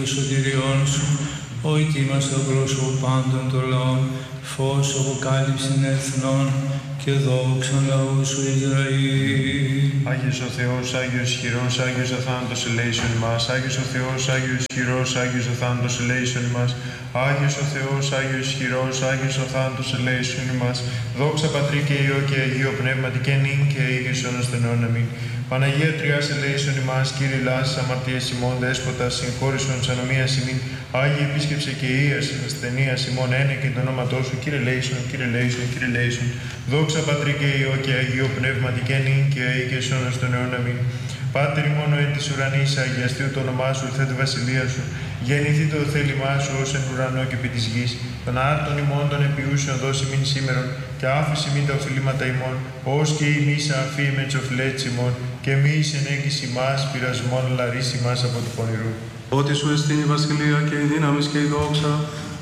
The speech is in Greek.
το σωτηριόν σου, ο ετοίμαστο πρόσωπο πάντων των λαών, φως αποκάλυψην εθνών και δόξαν λαού σου Ισραήλ. Άγιος ο Θεός, Άγιος ισχυρός, Άγιος αθάνατος ελέησον ημάς. Άγιος ο Θεός, Άγιος ισχυρός, Άγιος αθάνατος ελέησον ημάς. Άγιος ο Θεός, Άγιος ισχυρός, Άγιος αθάνατος ελέησον ημάς. Δόξα Πατρί και Υιό και Αγίο Πνεύματι και νυν και ήγες αιώνας των αιώνων. Αμήν. Παναγία Τριάς ελέησον ημάς, Κύριε λάσης αμαρτίας ημών, Δέσποτα συγχώρησον της ανομίας ημίν. Άγιε επίσκεψε και ίασιν ασθενείας ημών, ένε και το όνοματό σου, Κύριε λέησον, Κύριε λέησον, Κύριε λέησον. Δόξα Πατρί και Υιό και Αγίο Πνεύματι και νυν και ήγες αιώνας των αιώνων. Αμήν. Πάτερ ημών εν της ουρανής, αγιαστείου το όνομά σου, ήρθε τη βασιλεία σου. Γεννηθεί το θέλημά σου ως εν ουρανό και επί της γης. Των άρτων ημών των επιούσεων δώσει μην σήμερον, και άφηση μην τα οφειλήματα ημών, ως και ημείς αφή με τις οφειλέτες ημών, και μη ενέγγιση ημάς πειρασμόν, λαρίς ημάς από του πονηρού. Ότι σου εστίν η βασιλεία και η δύναμη και η δόξα